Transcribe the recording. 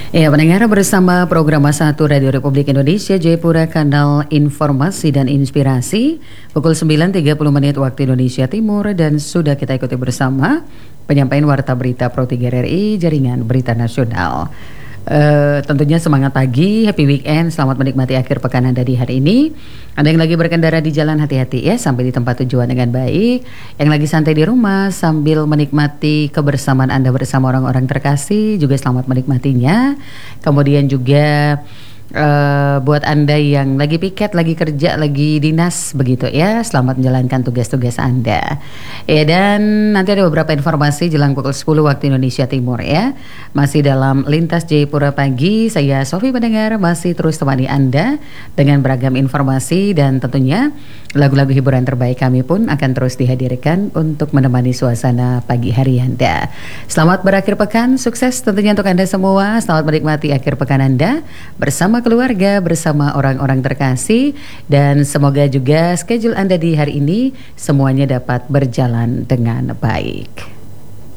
Ya, pendengar bersama program Masa 1 Radio Republik Indonesia Jayapura Kanal Informasi dan Inspirasi pukul 9.30 menit waktu Indonesia Timur dan sudah kita ikuti bersama penyampaian Warta Berita Pro 3 RRI Jaringan Berita Nasional. Tentunya semangat pagi, happy weekend, selamat menikmati akhir pekan Anda di hari ini. Anda yang lagi berkendara di jalan hati-hati ya, sampai di tempat tujuan dengan baik. Yang lagi santai di rumah sambil menikmati kebersamaan Anda bersama orang-orang terkasih, juga selamat menikmatinya. Kemudian juga buat Anda yang lagi piket, lagi kerja, lagi dinas begitu ya, selamat menjalankan tugas-tugas Anda. Ya, dan nanti ada beberapa informasi jelang pukul 10 waktu Indonesia Timur ya. Masih dalam Lintas Jayapura Pagi, saya Sofi pendengar masih terus temani Anda dengan beragam informasi dan tentunya lagu-lagu hiburan terbaik kami pun akan terus dihadirkan untuk menemani suasana pagi hari Anda. Selamat berakhir pekan, sukses tentunya untuk Anda semua. Selamat menikmati akhir pekan Anda bersama keluarga, bersama orang-orang terkasih, dan semoga juga schedule Anda di hari ini semuanya dapat berjalan dengan baik.